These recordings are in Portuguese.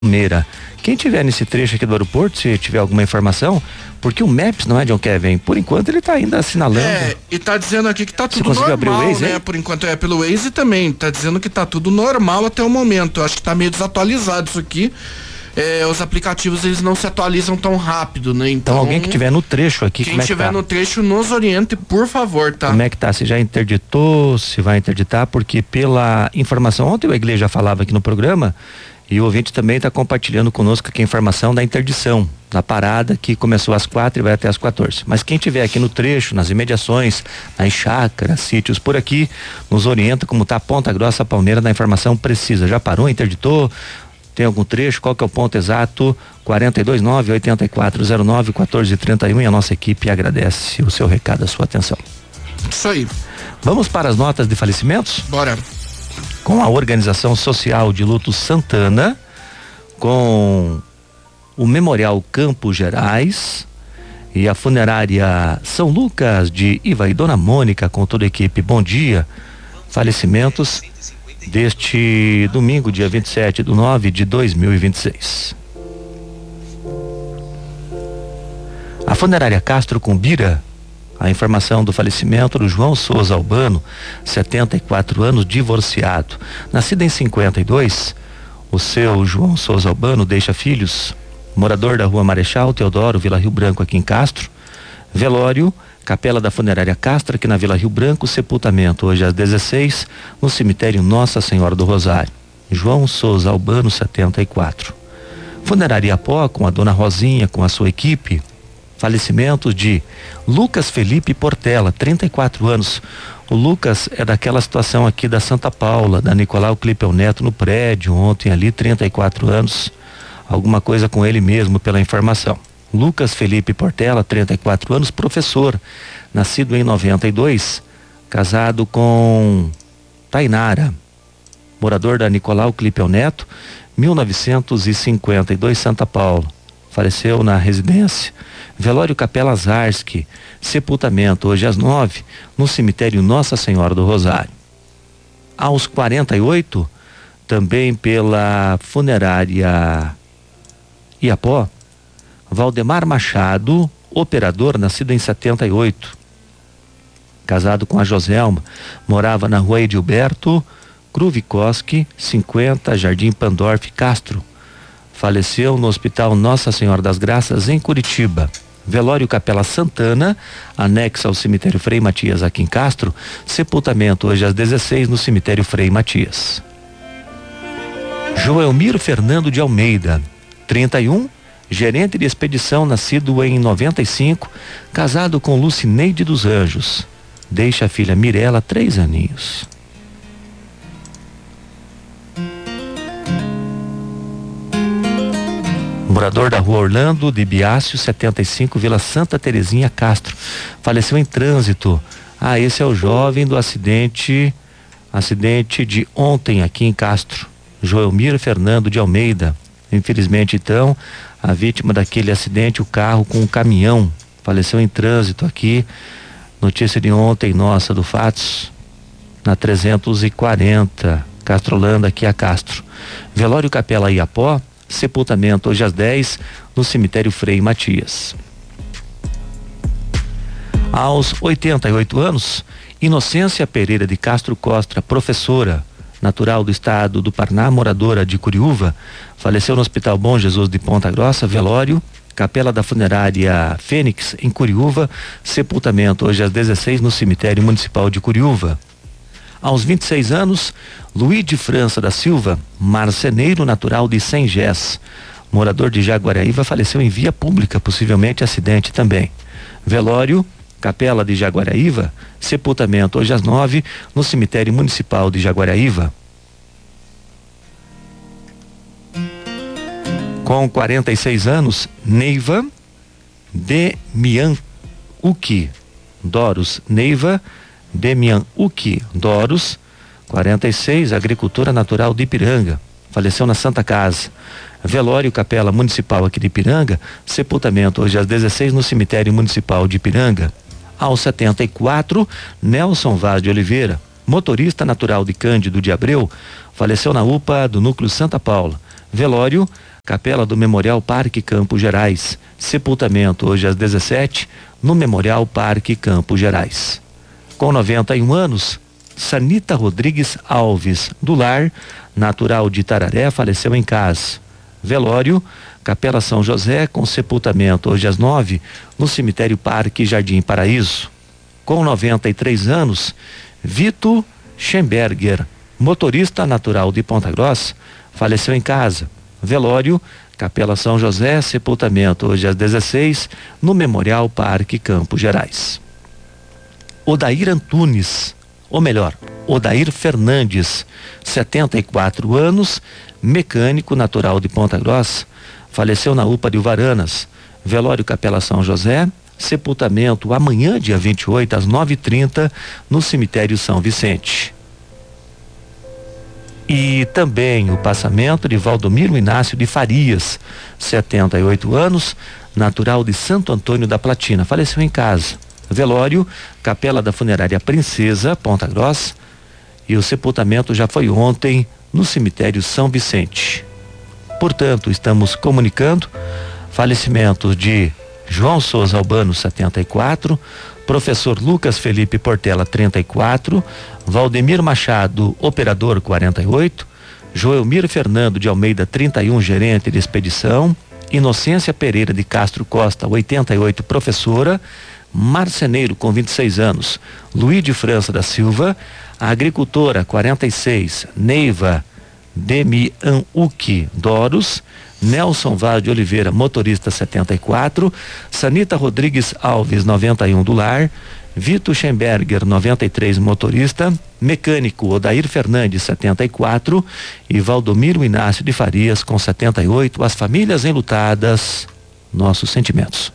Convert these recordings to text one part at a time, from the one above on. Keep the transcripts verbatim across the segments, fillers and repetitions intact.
Meira. Quem tiver nesse trecho aqui do aeroporto, se tiver alguma informação, porque o Maps, não é, John Kevin? Por enquanto ele tá ainda assinalando. É, e tá dizendo aqui que tá tudo Você conseguiu normal, abrir o Waze, né? hein? Por enquanto é pelo Waze também, tá dizendo que tá tudo normal até o momento. Eu acho que tá meio desatualizado isso aqui. É, os aplicativos eles não se atualizam tão rápido, né? Então, Então alguém que tiver no trecho aqui, quem como é que tiver tá? no trecho nos oriente, por favor, tá? Como é que tá? Se já interditou, se vai interditar, porque pela informação, ontem o Igreja já falava aqui no programa, e o ouvinte também está compartilhando conosco aqui a informação da interdição, da parada que começou às quatro e vai até às quatorze. Mas quem tiver aqui no trecho, nas imediações, nas chácaras, sítios por aqui, nos orienta como tá Ponta Grossa, Palmeira, na informação precisa. Já parou, interditou? Tem algum trecho? Qual que é o ponto exato? quarenta e dois nove, oitenta e quatro zero nove, quatorze trinta e um, e a nossa equipe agradece o seu recado, a sua atenção. Isso aí. Vamos para as notas de falecimentos? Bora. Com a Organização Social de Luto Santana, com o Memorial Campos Gerais e a Funerária São Lucas de Iva e Dona Mônica, com toda a equipe. Bom dia. Falecimentos deste domingo, dia vinte e sete de nove de dois mil e vinte e seis. A Funerária Castro Cumbira, a informação do falecimento do João Souza Albano, setenta e quatro anos, divorciado. Nascido em cinquenta e dois, o seu João Souza Albano deixa filhos, morador da Rua Marechal Teodoro, Vila Rio Branco, aqui em Castro. Velório, Capela da Funerária Castro, aqui na Vila Rio Branco. Sepultamento hoje às dezesseis, no cemitério Nossa Senhora do Rosário. João Souza Albano, setenta e quatro. Funerária Pó, com a dona Rosinha, com a sua equipe. Falecimentos de Lucas Felipe Portela, trinta e quatro anos. O Lucas é daquela situação aqui da Santa Paula, da Nicolau Clipel Neto no prédio, ontem ali, trinta e quatro anos. Alguma coisa com ele mesmo, pela informação. Lucas Felipe Portela, trinta e quatro anos, professor, nascido em noventa e dois, casado com Tainara, morador da Nicolau Clipel Neto, mil novecentos e cinquenta e dois, Santa Paula. Faleceu na residência. Velório Capela Zarski, sepultamento hoje às nove, no cemitério Nossa Senhora do Rosário. Aos quarenta e oito, também pela Funerária Iapó, Valdemar Machado, operador, nascido em setenta e oito, casado com a Joselma, morava na Rua Edilberto Kruvikoski, cinquenta, Jardim Pandorf, Castro. Faleceu no Hospital Nossa Senhora das Graças, em Curitiba. Velório Capela Santana, anexo ao cemitério Frei Matias, aqui em Castro. Sepultamento hoje às dezesseis, no cemitério Frei Matias. Joelmiro Fernando de Almeida, trinta e um, gerente de expedição, nascido em noventa e cinco, casado com Lucineide dos Anjos. Deixa a filha Mirela, três aninhos. Morador da Rua Orlando de Biácio, setenta e cinco, Vila Santa Terezinha, Castro. Faleceu em trânsito. Ah, esse é o jovem do acidente, acidente de ontem aqui em Castro. Joelmiro Fernando de Almeida. Infelizmente, então, a vítima daquele acidente, o carro com o caminhão, faleceu em trânsito aqui. Notícia de ontem, nossa, do Fatos, na trezentos e quarenta, Castrolanda, aqui a Castro. Velório Capela Iapó, sepultamento hoje às dez, no cemitério Frei Matias. Aos oitenta e oito anos, Inocência Pereira de Castro Costa, professora, natural do estado do Paraná, moradora de Curiúva, faleceu no Hospital Bom Jesus de Ponta Grossa. Velório, Capela da Funerária Fênix, em Curiúva. Sepultamento hoje às dezesseis, no cemitério municipal de Curiúva. Aos vinte e seis anos, Luiz de França da Silva, marceneiro, natural de Sengés, morador de Jaguaraíva, faleceu em via pública, possivelmente acidente também. Velório, Capela de Jaguaraíva, sepultamento hoje às nove, no cemitério municipal de Jaguaraíva. Com quarenta e seis anos, Neiva Demian-Uki Doros, Neiva Demian-Uki Doros, quarenta e seis, agricultora natural de Ipiranga, faleceu na Santa Casa. Velório Capela Municipal aqui de Ipiranga, sepultamento hoje às dezesseis, no cemitério municipal de Ipiranga. Aos setenta e quatro, Nelson Vaz de Oliveira, motorista natural de Cândido de Abreu, faleceu na U P A do Núcleo Santa Paula. Velório, Capela do Memorial Parque Campos Gerais. Sepultamento hoje às dezessete, no Memorial Parque Campos Gerais. Com noventa e um anos, Sanita Rodrigues Alves, do Lar, natural de Itararé, faleceu em casa. Velório, Capela São José, com sepultamento hoje às nove, no Cemitério Parque Jardim Paraíso. Com noventa e três anos, Vito Schemberger, motorista natural de Ponta Grossa, faleceu em casa. Velório, Capela São José, sepultamento hoje às dezesseis, no Memorial Parque Campos Gerais. Odair Antunes, ou melhor, Odair Fernandes, setenta e quatro anos, mecânico natural de Ponta Grossa, faleceu na U P A de Uvaranas. Velório Capela São José, sepultamento amanhã, dia vinte e oito, às nove e trinta, no Cemitério São Vicente. E também o passamento de Valdomiro Inácio de Farias, setenta e oito anos, natural de Santo Antônio da Platina, faleceu em casa. Velório, Capela da Funerária Princesa, Ponta Grossa, e o sepultamento já foi ontem no Cemitério São Vicente. Portanto, estamos comunicando falecimentos de João Souza Albano, setenta e quatro, professor Lucas Felipe Portela, trinta e quatro, Valdemir Machado, operador, quarenta e oito, Joelmir Fernando de Almeida, trinta e um, gerente de expedição, Inocência Pereira de Castro Costa, oitenta e oito, professora, marceneiro com vinte e seis anos, Luiz de França da Silva, a agricultora, quarenta e seis, Neiva Demianuque Doros, Nelson Vaz de Oliveira, motorista, setenta e quatro, Sanita Rodrigues Alves, noventa e um, do Lar, Vito Schemberger, noventa e três, motorista, mecânico Odair Fernandes, setenta e quatro, e Valdomiro Inácio de Farias, com setenta e oito. As famílias enlutadas, nossos sentimentos.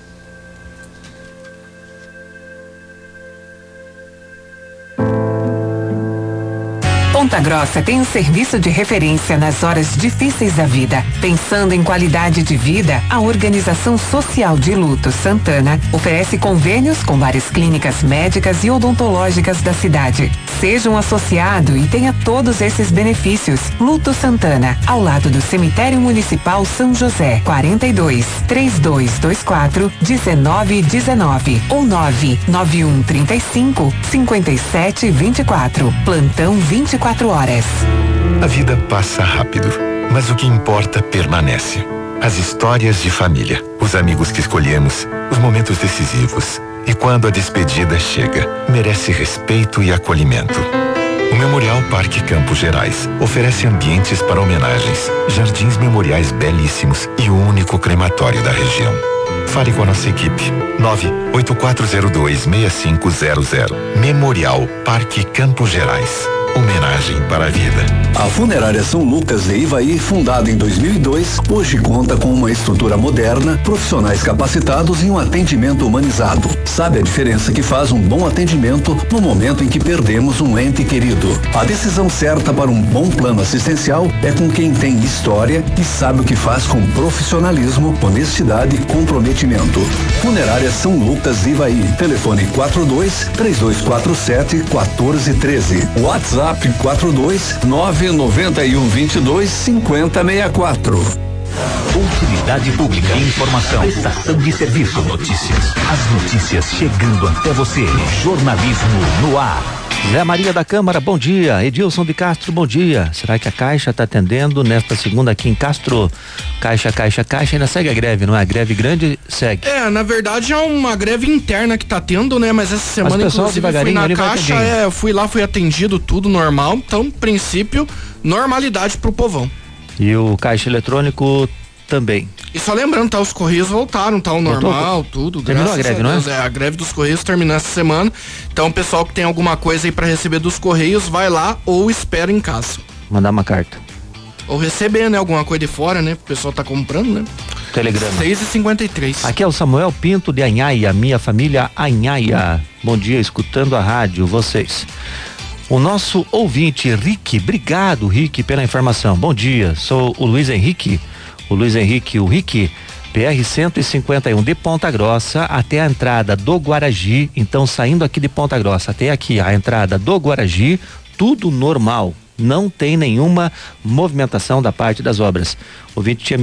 Ponta Grossa tem um serviço de referência nas horas difíceis da vida. Pensando em qualidade de vida, a Organização Social de Luto Santana oferece convênios com várias clínicas médicas e odontológicas da cidade. Seja um associado e tenha todos esses benefícios. Luto Santana, ao lado do Cemitério Municipal São José, quarenta e dois, três dois dois quatro, dezenove dezenove ou nove nove um trinta e cinco, cinquenta e sete vinte e quatro. Plantão vinte e quatro horas. A vida passa rápido, mas o que importa permanece. As histórias de família, os amigos que escolhemos, os momentos decisivos. E quando a despedida chega, merece respeito e acolhimento. O Memorial Parque Campos Gerais oferece ambientes para homenagens, jardins memoriais belíssimos e o único crematório da região. Fale com a nossa equipe. nove oito quatro zero dois, seis cinco zero zero. Memorial Parque Campos Gerais. Homenagem para a vida. A Funerária São Lucas de Ivaí, fundada em dois mil e dois, hoje conta com uma estrutura moderna, profissionais capacitados e um atendimento humanizado. Sabe a diferença que faz um bom atendimento no momento em que perdemos um ente querido? A decisão certa para um bom plano assistencial é com quem tem história e sabe o que faz com profissionalismo, honestidade e comprometimento. Funerária São Lucas de Ivaí. Telefone quatro dois, três dois quatro sete, um quatro um três. WhatsApp quatro dois, nove nove um, vinte e dois, cinquenta sessenta e quatro. Utilidade pública, informação, prestação de serviço, notícias. As notícias chegando até você. Jornalismo no ar. Zé Maria da Câmara, bom dia. Edilson de Castro, bom dia. Será que a Caixa está atendendo nesta segunda aqui em Castro? Caixa, Caixa, Caixa, ainda segue a greve, não é? A greve grande segue. É, na verdade é uma greve interna que tá tendo, né? Mas essa semana, Mas inclusive, fui na Caixa, é, fui lá, fui atendido, tudo normal. Então, princípio, normalidade pro povão. E o caixa eletrônico também. E só lembrando, tá? Os Correios voltaram, tá? O normal, Voltou. tudo. Terminou a greve, a Deus, não é? é? A greve dos Correios terminou essa semana. Então, o pessoal que tem alguma coisa aí pra receber dos Correios, vai lá ou espera em casa. Mandar uma carta. Ou receber, né? Alguma coisa de fora, né? O pessoal tá comprando, né? Telegrama. seis e cinquenta e três. Aqui é o Samuel Pinto de Anhaia, minha família Anhaia. Bom dia, escutando a rádio, vocês. O nosso ouvinte, Rick, obrigado, Rick, pela informação. Bom dia, sou o Luiz Henrique. O Luiz Henrique, o Rick, P R cento e cinquenta e um de Ponta Grossa até a entrada do Guaragi. Então, saindo aqui de Ponta Grossa até aqui a entrada do Guaragi, tudo normal. não tem nenhuma movimentação da parte das obras. O ouvinte tinha